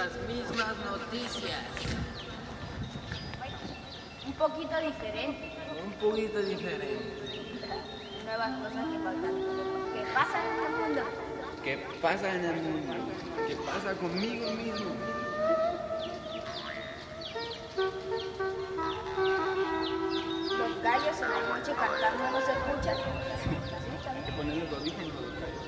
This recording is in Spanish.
las mismas noticias. Un poquito diferente. Un poquito diferente. Nuevas cosas que faltan. ¿Qué pasa en el mundo? ¿Qué pasa en el mundo? ¿Qué pasa conmigo mismo? Los gallos en la noche cantando no se escuchan. Hay que poner los audífonos a los gallos.